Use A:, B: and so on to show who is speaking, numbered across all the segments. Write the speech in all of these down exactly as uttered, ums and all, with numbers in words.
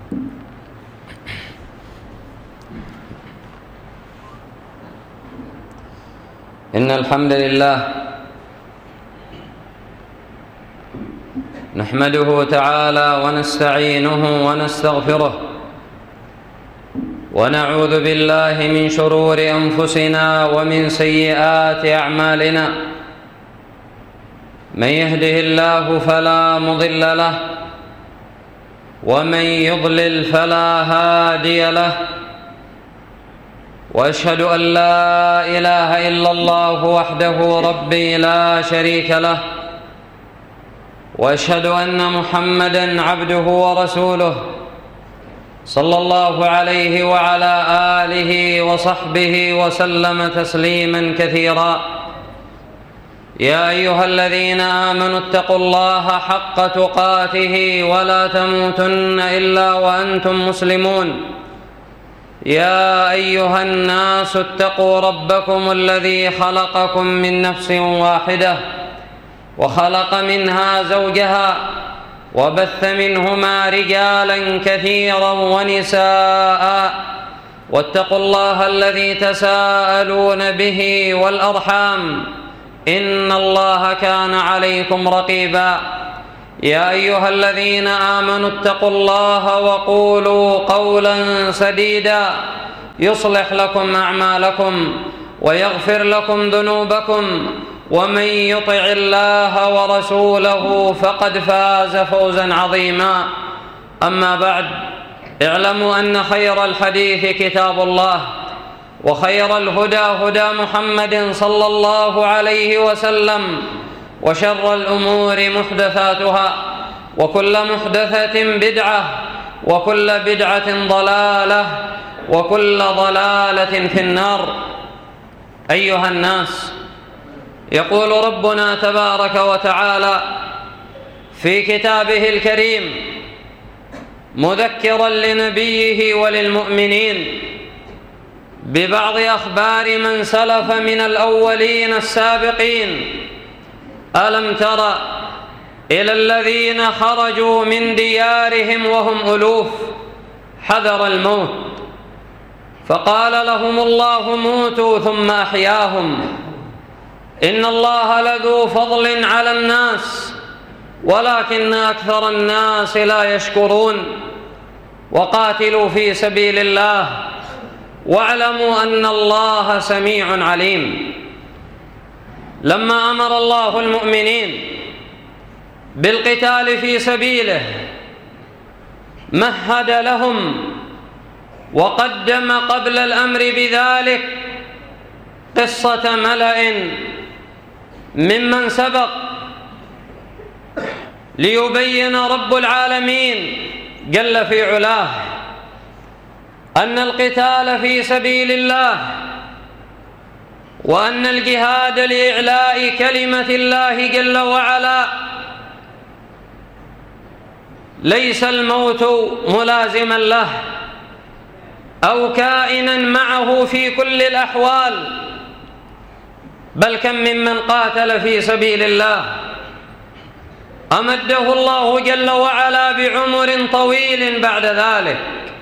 A: إن الحمد لله نحمده تعالى ونستعينه ونستغفره، ونعوذ بالله من شرور أنفسنا ومن سيئات أعمالنا. من يهده الله فلا مضل له، ومن يضلل فلا هادي له، وأشهد أن لا إله إلا الله وحده ربي لا شريك له، وأشهد أن محمدًا عبده ورسوله صلى الله عليه وعلى آله وصحبه وسلم تسليمًا كثيرًا. يا أيها الذين آمنوا اتقوا الله حق تقاته ولا تموتن إلا وأنتم مسلمون. يا أيها الناس اتقوا ربكم الذي خلقكم من نفس واحدة، وخلق منها زوجها، وبث منهما رجالا كثيرا ونساء، واتقوا الله الذي تساءلون به والأرحام، إن الله كان عليكم رقيبا. يا أيها الذين آمنوا اتقوا الله وقولوا قولا سديدا يصلح لكم أعمالكم ويغفر لكم ذنوبكم، ومن يطع الله ورسوله فقد فاز فوزا عظيما. أما بعد، اعلموا أن خير الحديث كتاب الله، وخير الهدى هدى محمد صلى الله عليه وسلم، وشر الأمور محدثاتها، وكل محدثة بدعة، وكل بدعة ضلالة، وكل ضلالة في النار. أيها الناس، يقول ربنا تبارك وتعالى في كتابه الكريم مذكرا لنبيه وللمؤمنين ببعض أخبار من سلف من الأولين السابقين: ألم تر إلى الذين خرجوا من ديارهم وهم ألوف حذر الموت فقال لهم الله موتوا ثم أحياهم، إن الله لذو فضل على الناس ولكن أكثر الناس لا يشكرون. وقاتلوا في سبيل الله واعلموا أن الله سميع عليم. لما أمر الله المؤمنين بالقتال في سبيله مهد لهم وقدم قبل الأمر بذلك قصة ملأ ممن سبق، ليبين رب العالمين جل في علاه أن القتال في سبيل الله وأن الجهاد لإعلاء كلمة الله جل وعلا ليس الموت ملازما له أو كائنا معه في كل الأحوال، بل كم ممن قاتل في سبيل الله أمده الله جل وعلا بعمر طويل بعد ذلك.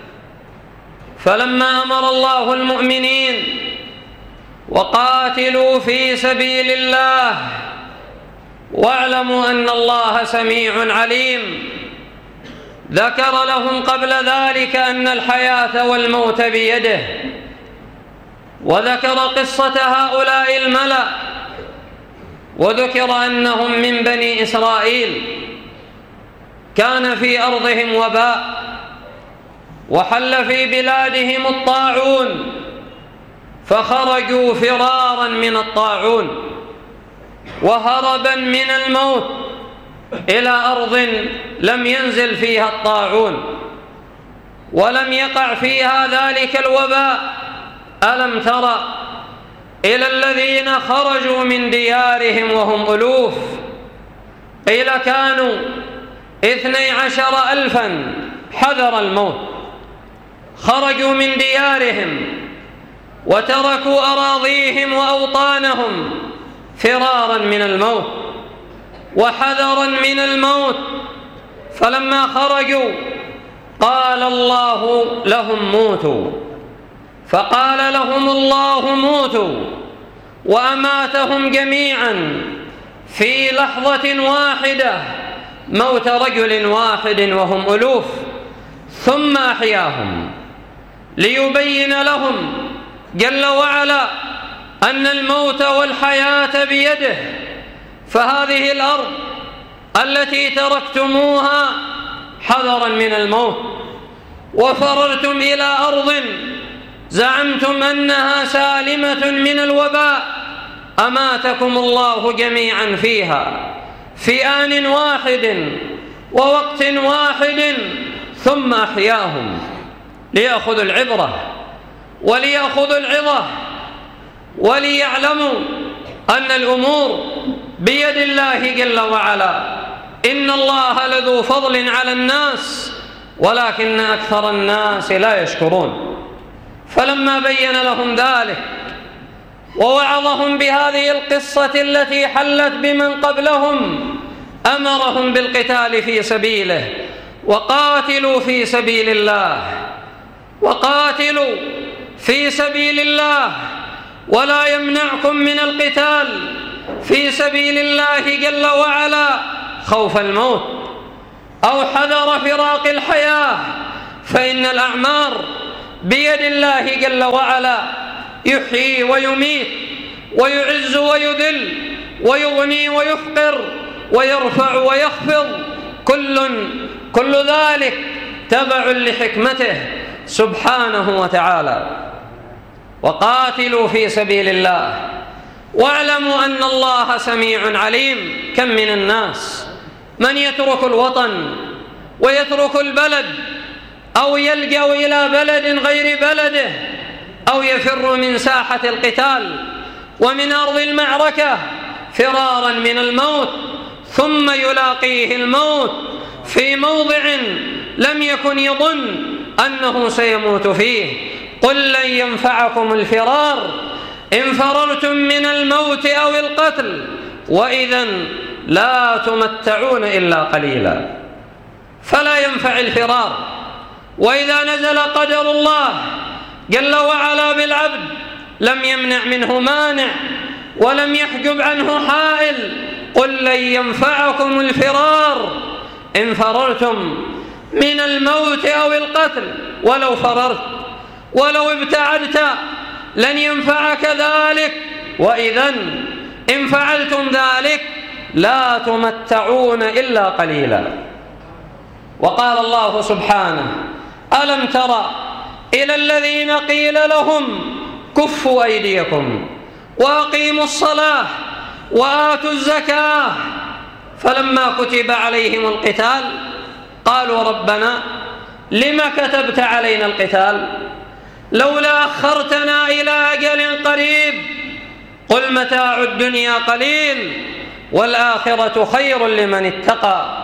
A: فلما أمر الله المؤمنين وقاتلوا في سبيل الله واعلموا أن الله سميع عليم، ذكر لهم قبل ذلك أن الحياة والموت بيده، وذكر قصة هؤلاء الملأ، وذكر أنهم من بني إسرائيل كان في أرضهم وباء، وحل في بلادهم الطاعون، فخرجوا فرارا من الطاعون وهربا من الموت إلى أرض لم ينزل فيها الطاعون ولم يقع فيها ذلك الوباء. ألم تر إلى الذين خرجوا من ديارهم وهم ألوف، قيل كانوا اثني عشر ألفا حذر الموت، خرجوا من ديارهم وتركوا أراضيهم وأوطانهم فرارا من الموت وحذرا من الموت. فلما خرجوا قال الله لهم موتوا، فقال لهم الله موتوا، وأماتهم جميعا في لحظة واحدة موت رجل واحد وهم ألوف، ثم أحياهم ليبين لهم جل وعلا أن الموت والحياة بيده. فهذه الأرض التي تركتموها حذرا من الموت وفررتم إلى أرض زعمتم أنها سالمة من الوباء، أماتكم الله جميعا فيها في آن واحد ووقت واحد، ثم أحياهم ليأخذوا العبرة وليأخذوا العظة وليعلموا أن الأمور بيد الله جل وعلا. إن الله لذو فضل على الناس ولكن أكثر الناس لا يشكرون. فلما بين لهم ذلك ووعظهم بهذه القصة التي حلت بمن قبلهم أمرهم بالقتال في سبيله، وقاتلوا في سبيل الله، وقاتلوا في سبيل الله، ولا يمنعكم من القتال في سبيل الله جل وعلا خوف الموت أو حذر فراق الحياة، فإن الأعمار بيد الله جل وعلا، يحيي ويميت ويعز ويذل ويغني ويفقر ويرفع ويخفض، كل كل ذلك تبع لحكمته سبحانه وتعالى. وقاتلوا في سبيل الله واعلموا أن الله سميع عليم. كم من الناس من يترك الوطن ويترك البلد أو يلجأ إلى بلد غير بلده أو يفر من ساحة القتال ومن أرض المعركة فرارا من الموت، ثم يلاقيه الموت في موضع لم يكن يظن أنه سيموت فيه. قل لن ينفعكم الفرار إن فررتم من الموت أو القتل وإذا لا تمتعون إلا قليلا. فلا ينفع الفرار، وإذا نزل قدر الله جل وعلا بالعبد لم يمنع منه مانع ولم يحجب عنه حائل. قل لن ينفعكم الفرار إن فررتم من الموت أو القتل، ولو فررت ولو ابتعدت لن ينفعك ذلك، وإذا إن فعلتم ذلك لا تمتعون إلا قليلا. وقال الله سبحانه: ألم ترى إلى الذين قيل لهم كفوا أيديكم وأقيموا الصلاة وآتوا الزكاة فلما كتب عليهم القتال قالوا ربنا لم كتبت علينا القتال لولا أخرتنا إلى أجل قريب قل متاع الدنيا قليل والآخرة خير لمن اتقى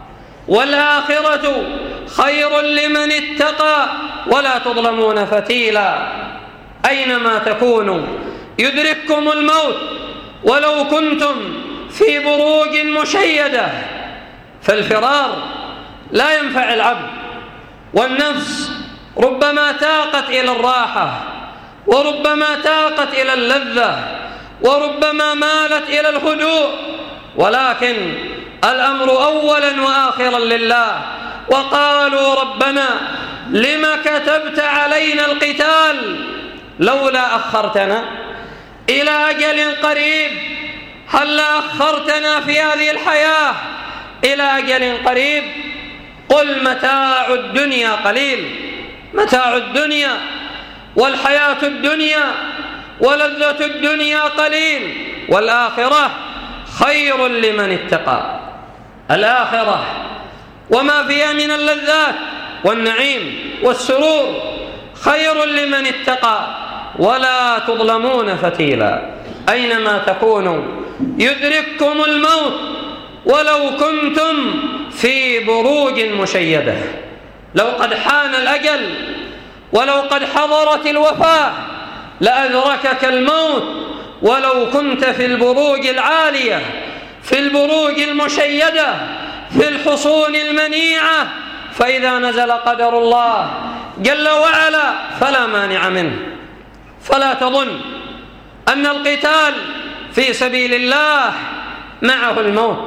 A: والآخرة خير لمن اتقى ولا تظلمون فتيلا. أينما تكونوا يدرككم الموت ولو كنتم في بروج مشيدة. فالفرار لا ينفع العبد، والنفس ربما تاقت إلى الراحة وربما تاقت إلى اللذة وربما مالت إلى الهدوء، ولكن الأمر أولا وآخرا لله. وقالوا ربنا لم كتبت علينا القتال لولا أخرتنا إلى أجل قريب. هل أخرتنا في هذه الحياة إلى أجل قريب؟ قل متاع الدنيا قليل. متاع الدنيا والحياة الدنيا ولذة الدنيا قليل والآخرة خير لمن اتقى. الآخرة وما فيها من اللذات والنعيم والسرور خير لمن اتقى ولا تظلمون فتيلا. أينما تكونوا يدرككم الموت ولو كنتم في بروج مشيدة. لو قد حان الأجل ولو قد حضرت الوفاة لأدركك الموت ولو كنت في البروج العالية، في البروج المشيدة، في الحصون المنيعة، فإذا نزل قدر الله جل وعلا فلا مانع منه. فلا تظن أن القتال في سبيل الله معه الموت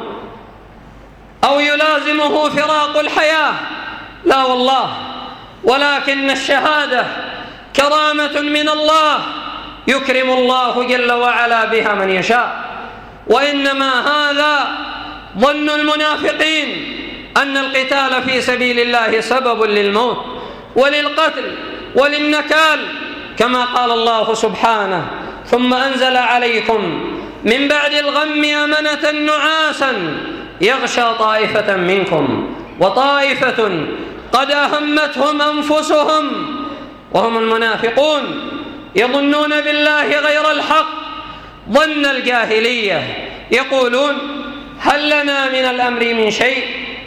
A: أو يلازمه فراق الحياة، لا والله، ولكن الشهادة كرامة من الله يكرم الله جل وعلا بها من يشاء. وإنما هذا ظن المنافقين أن القتال في سبيل الله سبب للموت وللقتل وللنكال، كما قال الله سبحانه: ثم أنزل عليكم من بعد الغم أمنة نعاسا يغشى طائفة منكم وطائفة قد أهمتهم أنفسهم، وهم المنافقون يظنون بالله غير الحق ظن الجاهلية، يقولون: هل لنا من الأمر من شيء؟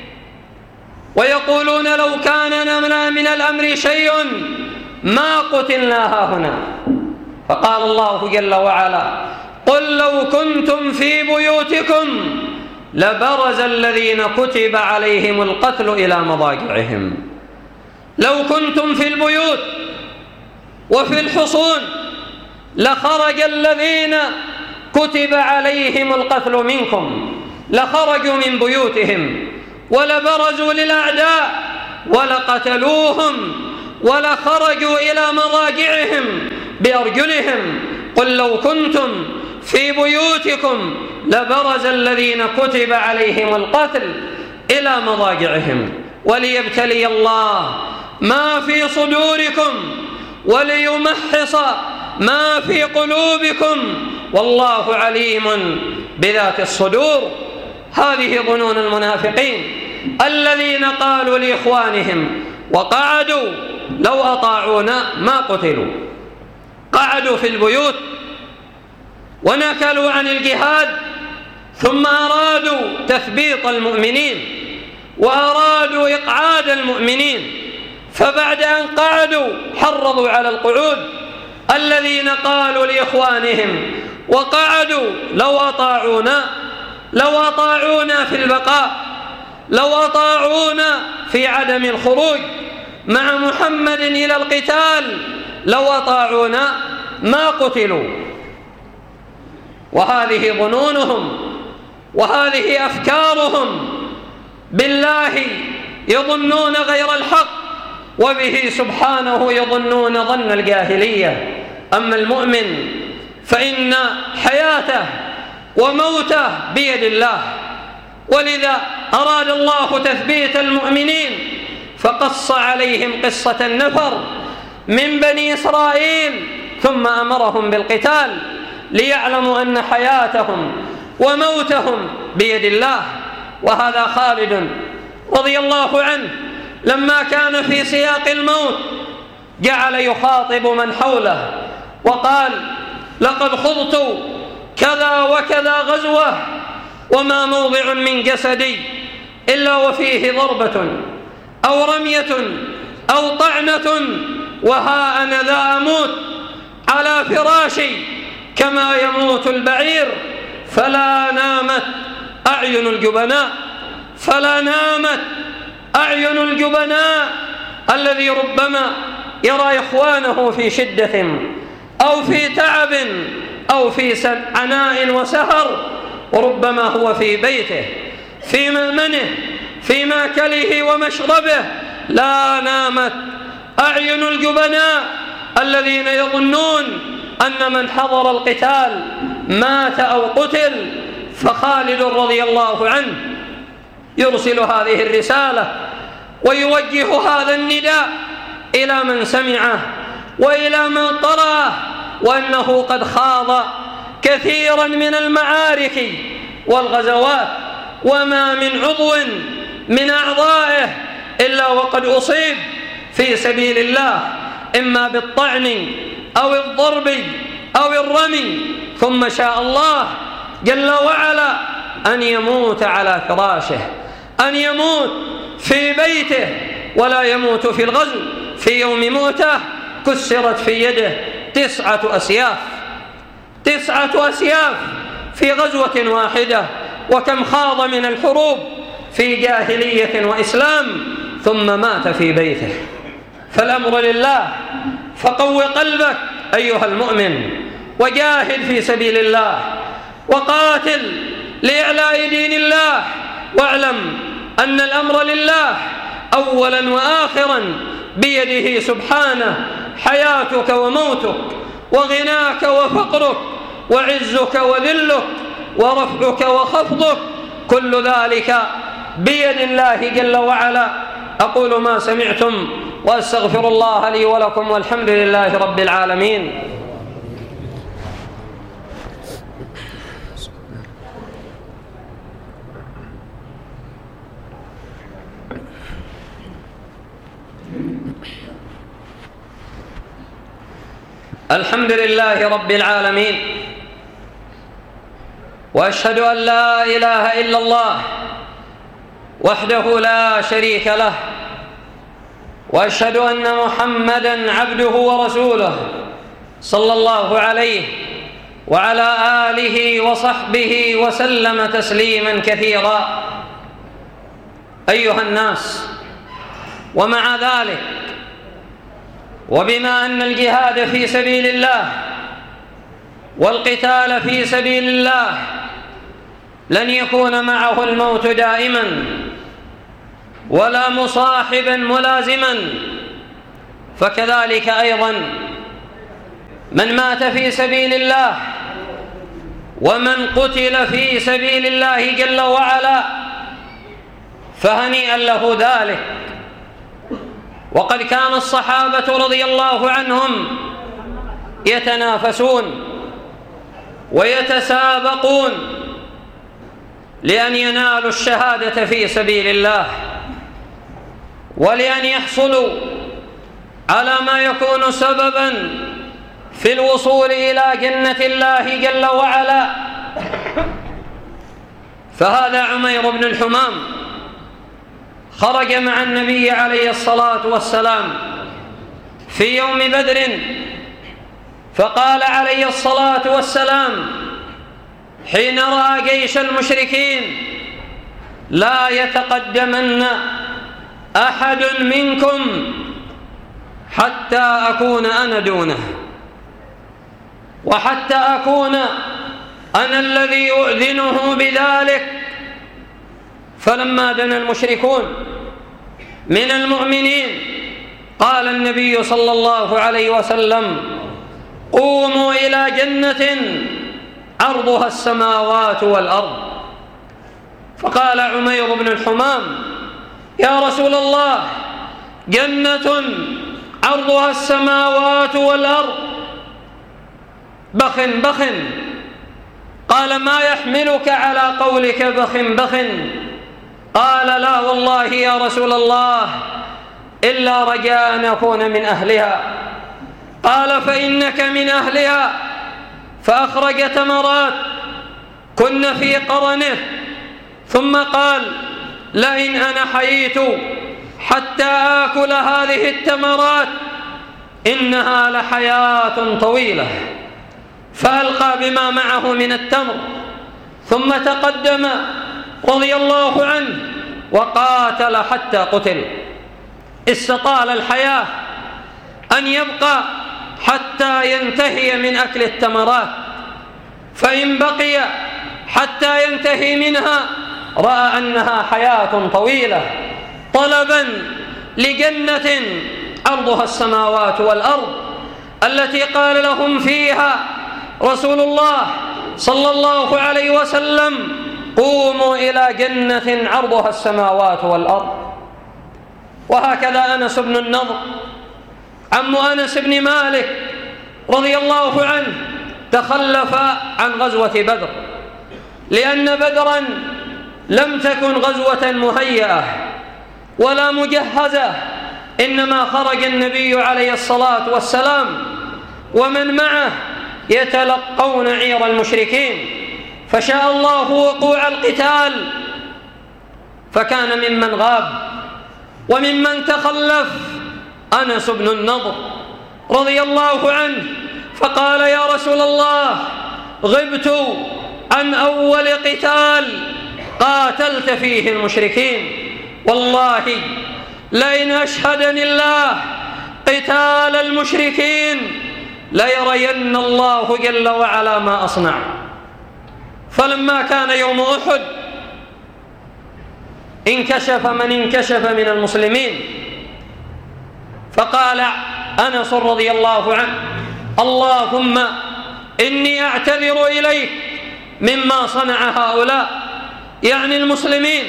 A: ويقولون: لو كان لنا من الأمر شيء ما قتلنا هاهنا. فقال الله جل وعلا: قل لو كنتم في بيوتكم لبرز الذين كتب عليهم القتل إلى مضاجعهم. لو كنتم في البيوت وفي الحصون لخرج الذين كتب عليهم القتل منكم، لخرجوا من بيوتهم ولبرزوا للأعداء ولقتلوهم ولخرجوا إلى مضاجعهم بأرجلهم. قل لو كنتم في بيوتكم لبرز الذين كتب عليهم القتل إلى مضاجعهم وليبتلي الله ما في صدوركم وليمحص ما في قلوبكم والله عليم بذات الصدور. هذه ظنون المنافقين الذين قالوا لإخوانهم وقعدوا: لو أطاعونا ما قتلوا. قعدوا في البيوت ونكلوا عن الجهاد، ثم أرادوا تثبيط المؤمنين وأرادوا إقعاد المؤمنين، فبعد أن قعدوا حرضوا على القعود. الذين قالوا لإخوانهم وقعدوا: لو أطاعونا لو أطاعونا في البقاء، لو أطاعونا في عدم الخروج مع محمد إلى القتال، لو أطاعونا ما قتلوا. وهذه ظنونهم وهذه أفكارهم، بالله يظنون غير الحق، وبه سبحانه يظنون ظن الجاهلية. أما المؤمن فإن حياته وموته بيد الله، ولذا أراد الله تثبيت المؤمنين فقص عليهم قصة النفر من بني إسرائيل ثم أمرهم بالقتال ليعلموا أن حياتهم وموتهم بيد الله. وهذا خالد رضي الله عنه لما كان في سياق الموت جعل يخاطب من حوله وقال: لقد خضت كذا وكذا غزوة وما موضع من جسدي إلا وفيه ضربة أو رمية أو طعنة، وها أنا ذا أموت على فراشي كما يموت البعير. فلا نامت أعين الجبناء فلا نامت أعين الجبناء الذي ربما يرى إخوانه في شدة أو في تعب أو في عناء وسهر، وربما هو في بيته في مأمنه في ماكله ومشربه. لا نامت أعين الجبناء الذين يظنون أن من حضر القتال مات أو قتل. فخالد رضي الله عنه يرسل هذه الرسالة ويوجه هذا النداء إلى من سمعه وإلى من قرأه، وأنه قد خاض كثيرا من المعارك والغزوات، وما من عضو من أعضائه إلا وقد أصيب في سبيل الله، إما بالطعن أو الضرب أو الرمي، ثم شاء الله جل وعلا أن يموت على فراشه، أن يموت في بيته، ولا يموت في الغزو. في يوم موته كسرت في يده تسعة أسياف تسعة أسياف في غزوة واحدة. وكم خاض من الحروب في جاهلية وإسلام ثم مات في بيته. فالأمر لله، فقو قلبك أيها المؤمن، وجاهد في سبيل الله، وقاتل لإعلاء دين الله، واعلم أن الأمر لله أولا وآخرا بيده سبحانه، حياتك وموتك، وغناك وفقرك، وعزك وذلك، ورفعك وخفضك، كل ذلك بيد الله جل وعلا. أقول ما سمعتم وأستغفر الله لي ولكم، والحمد لله رب العالمين. الحمد لله رب العالمين، وأشهد أن لا إله إلا الله وحده لا شريك له، وأشهد أن محمدًا عبده ورسوله صلى الله عليه وعلى آله وصحبه وسلم تسليمًا كثيرا. أيها الناس، ومع ذلك، وبما أن الجهاد في سبيل الله والقتال في سبيل الله لن يكون معه الموت دائما ولا مصاحبا ملازما، فكذلك أيضا من مات في سبيل الله ومن قتل في سبيل الله جل وعلا فهنيئا له ذلك. وقد كان الصحابة رضي الله عنهم يتنافسون ويتسابقون لأن ينالوا الشهادة في سبيل الله، ولأن يحصلوا على ما يكون سببا في الوصول إلى جنة الله جل وعلا. فهذا عمير بن الحمام خرج مع النبي عليه الصلاة والسلام في يوم بدر، فقال عليه الصلاة والسلام حين رأى جيش المشركين: لا يتقدمن أحد منكم حتى أكون أنا دونه، وحتى أكون أنا الذي أؤذنه بذلك. فلما دنا المشركون من المؤمنين قال النبي صلى الله عليه وسلم: قوموا إلى جنة عرضها السماوات والأرض. فقال عمير بن الحمام: يا رسول الله، جنة عرضها السماوات والأرض، بخ بخ. قال: ما يحملك على قولك بخ بخ؟ قال: لا والله يا رسول الله، إلا رجاء أن أكون من أهلها. قال: فإنك من أهلها. فأخرج تمرات كن في قرنه، ثم قال: لئن أنا حييت حتى آكل هذه التمرات إنها لحياة طويلة. فألقى بما معه من التمر، ثم تقدم رضي الله عنه وقاتل حتى قتل. استطال الحياة أن يبقى حتى ينتهي من أكل التمرات، فإن بقي حتى ينتهي منها رأى أنها حياة طويلة، طلبا لجنة عرضها السماوات والأرض التي قال لهم فيها رسول الله صلى الله عليه وسلم: قوموا إلى جنة عرضها السماوات والأرض. وهكذا أنس بن النضر عم أنس بن مالك رضي الله عنه تخلف عن غزوة بدر، لأن بدرا لم تكن غزوة مهيئة ولا مجهزة، إنما خرج النبي عليه الصلاة والسلام ومن معه يتلقون عير المشركين، فشاء الله وقوع القتال، فكان ممن غاب وممن تخلف أنس بن النضر رضي الله عنه، فقال: يا رسول الله، غبت عن أول قتال قاتلت فيه المشركين، والله لئن أشهدني الله قتال المشركين ليرين الله جل وعلا ما أصنع. فلما كان يوم أحد انكشف من انكشف من المسلمين، فقال أنس رضي الله عنه: اللهم إني أعتذر إليك مما صنع هؤلاء، يعني المسلمين،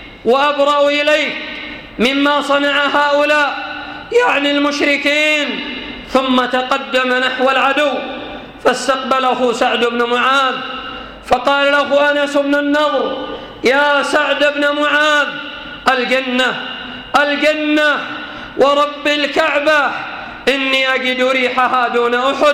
A: وأبرأ إليك مما صنع هؤلاء، يعني المشركين. ثم تقدم نحو العدو فاستقبله سعد بن معاذ، فقال له أنس بن النضر: يا سعد بن معاذ، الجنة الجنة ورب الكعبة، إني أجد ريحها دون أحد،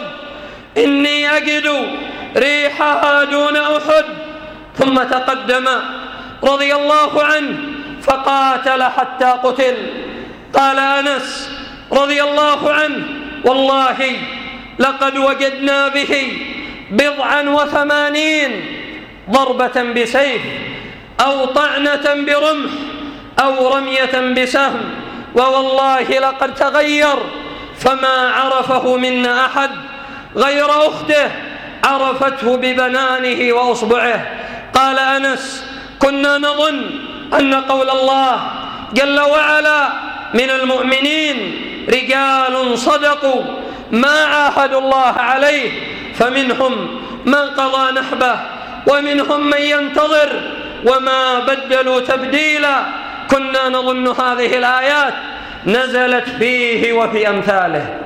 A: إني أجد ريحها دون أحد. ثم تقدم رضي الله عنه فقاتل حتى قتل. قال أنس رضي الله عنه: والله لقد وجدنا به بضعا وثمانين ضربة بسيف أو طعنة برمح أو رمية بسهم، ووالله لقد تغير فما عرفه منا أحد غير أخته عرفته ببنانه وأصبعه. قال أنس: كنا نظن أن قول الله جل وعلا: من المؤمنين رجال صدقوا ما عاهدوا الله عليه، فمنهم من قضى نحبه ومنهم من ينتظر وما بدلوا تبديلا. كنا نظن هذه الآيات نزلت فيه وفي أمثاله.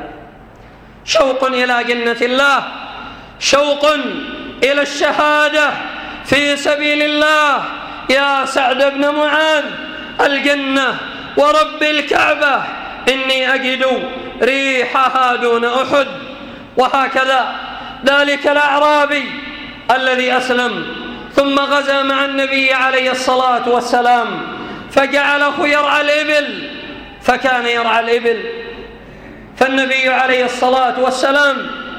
A: شوق إلى جنة الله، شوق إلى الشهادة في سبيل الله. يا سعد بن معاذ، الجنة ورب الكعبة، إني أجد ريحها دون أحد. وهكذا ذلك الأعرابي الذي أسلم ثم غزا مع النبي عليه الصلاة والسلام فجعله يرعى الإبل، فكان يرعى الإبل، فالنبي عليه الصلاة والسلام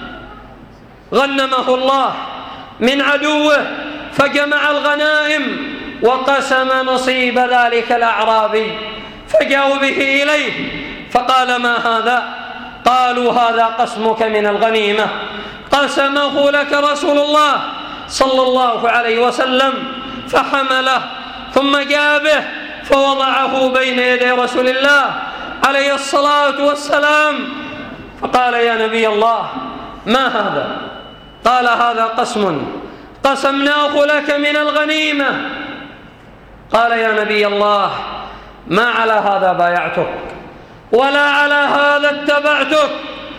A: غنمه الله من عدوه فجمع الغنائم وقسم نصيب ذلك الأعرابي، فجاءوا به إليه فقال: ما هذا؟ قالوا: هذا قسمك من الغنيمة، قسمه لك رسول الله صلى الله عليه وسلم. فحمله ثم جاء به فوضعه بين يدي رسول الله عليه الصلاة والسلام، فقال: يا نبي الله، ما هذا؟ قال: هذا قسم قسمناه لك من الغنيمة. قال: يا نبي الله، ما على هذا بايعتك ولا على هذا اتبعتك،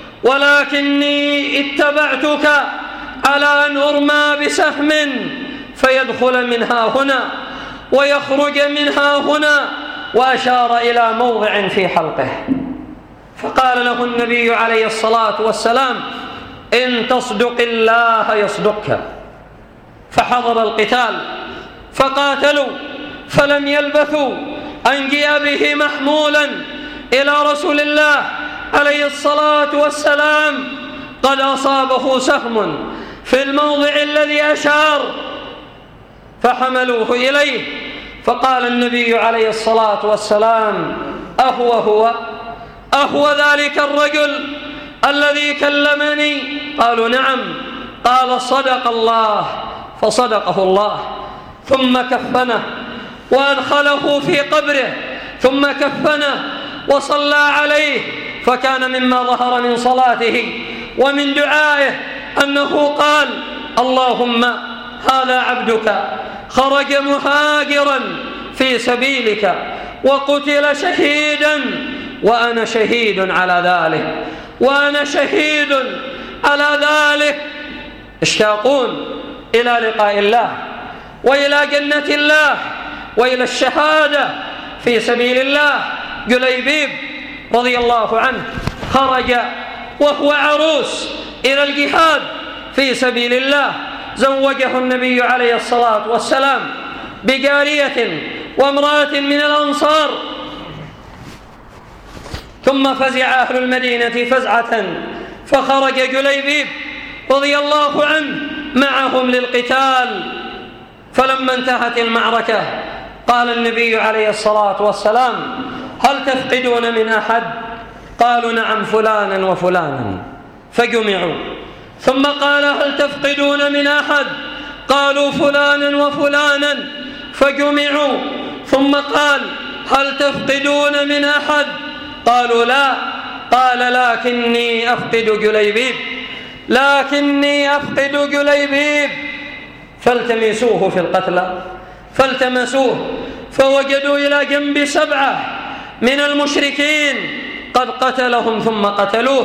A: ولكني اتبعتك على أن أرمى بسهم فيدخل منها هنا ويخرج منها هنا، وأشار إلى موضع في حلقه. فقال له النبي عليه الصلاة والسلام: إن تصدق الله يصدقك. فحضر القتال فقاتلوا، فلم يلبثوا أن جاء به محمولا إلى رسول الله عليه الصلاة والسلام قد أصابه سهم في الموضع الذي أشار، فحملوه إليه. فقال النبي عليه الصلاة والسلام: أهو هو أهو ذلك الرجل الذي كلمني؟ قالوا: نعم. قال: صدق الله. فصدقه الله، ثم كفنه وأدخله في قبره، ثم كفنه وصلى عليه. فكان مما ظهر من صلاته ومن دعائه أنه قال: اللهم هذا عبدك خرج مهاجرا في سبيلك وقتل شهيدا، وأنا شهيد على ذلك، وأنا شهيد على ذلك. اشتاقون إلى لقاء الله وإلى جنة الله وإلى الشهادة في سبيل الله. جليبيب رضي الله عنه خرج وهو عروس إلى الجهاد في سبيل الله، زوجه النبي عليه الصلاة والسلام بجارية وامرأة من الأنصار، ثم فزع أهل المدينة فزعة، فخرج جليبيب رضي الله عنه معهم للقتال. فلما انتهت المعركة قال النبي عليه الصلاة والسلام: هل تفقدون من أحد؟ قالوا نعم فلانا وفلانا، فجمعوا. ثم قال هل تفقدون من أحد؟ قالوا فلانا وفلانا، فجمعوا. ثم قال هل تفقدون من أحد؟ قالوا لا. قال لكني أفقد جليبيب، لكني أفقد جليبيب. فالتمسوه في القتلى، فالتمسوه فوجدوا إلى جنب سبعة من المشركين قد قتلهم ثم قتلوه.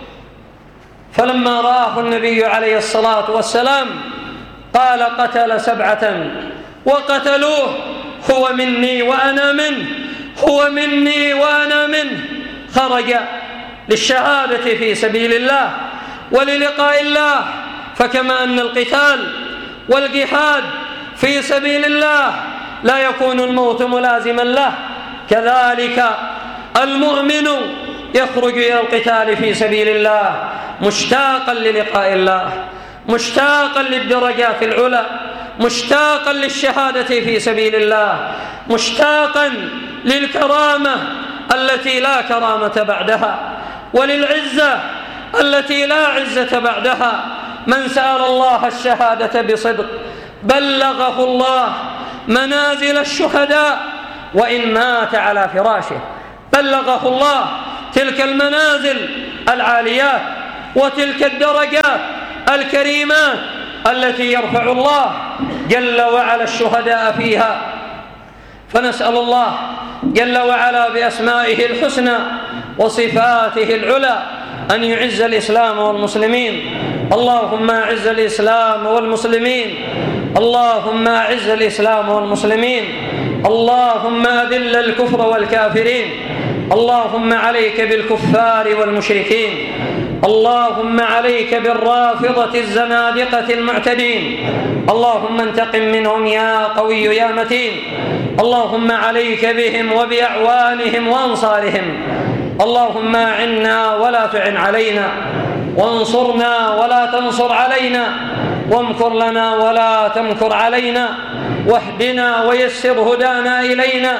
A: فلما رآه النبي عليه الصلاة والسلام قال قتل سبعة وقتلوه، هو مني وأنا منه، هو مني وأنا منه. خرج للشهادة في سبيل الله وللقاء الله. فكما أن القتال والجهاد في سبيل الله لا يكون الموت ملازما له، كذلك المؤمن يخرج إلى القتال في سبيل الله مشتاقا للقاء الله، مشتاقا للدرجات العلى، مشتاقا للشهادة في سبيل الله، مشتاقا للكرامة التي لا كرامة بعدها، وللعزة التي لا عزة بعدها. من سأل الله الشهادة بصدق بلغه الله منازل الشهداء وإن مات على فراشه، بلغه الله تلك المنازل العاليات وتلك الدرجات الكريمات التي يرفع الله جل وعلا الشهداء فيها. فنسأل الله جل وعلا بأسمائه الحسنى وصفاته العلى أن يعز الإسلام والمسلمين. اللهم أعز الإسلام والمسلمين، اللهم أعز الإسلام والمسلمين، اللهم أذل الكفر والكافرين، اللهم عليك بالكفار والمشركين، اللهم عليك بالرافضة الزنادقة المعتدين، اللهم انتقم منهم يا قوي يا متين، اللهم عليك بهم وبأعوانهم وأنصارهم، اللهم أعنا ولا تعن علينا، وانصرنا ولا تنصر علينا، وامكر لنا ولا تمكر علينا، واهدنا ويسر هدانا إلينا،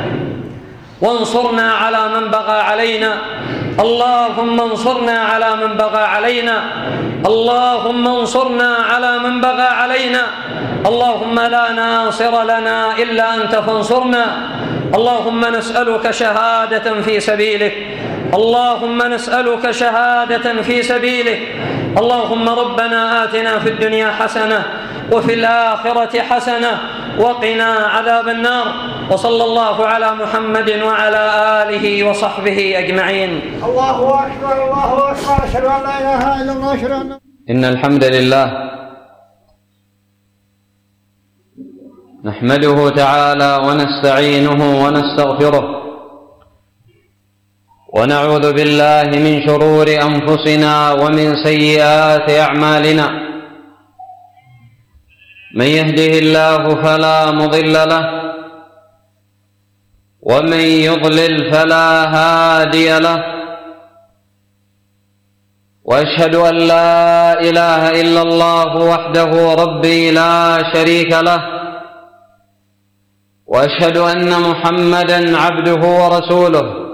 A: وانصرنا على من بغى علينا، اللهم انصرنا على من بغى علينا، اللهم انصرنا على من بغى علينا، اللهم لا ناصر لنا إلا أنت فانصرنا، اللهم نسألك شهادة في سبيلك، اللهم نسألك شهادة في سبيلك، اللهم ربنا آتنا في الدنيا حسنة وفي الآخرة حسنة وقنا عذاب النار. وصلى الله على محمد وعلى آله وصحبه أجمعين.
B: الله أكبر الله أكبر، أشهد أن لا إله إلا الله، أشهد أن
C: إن الحمد لله نحمده تعالى ونستعينه ونستغفره، ونعوذ بالله من شرور أنفسنا ومن سيئات أعمالنا. من يهده الله فلا مضل له، ومن يضلل فلا هادي له، وأشهد أن لا إله إلا الله وحده ربي لا شريك له، وأشهد أن محمدًا عبده ورسوله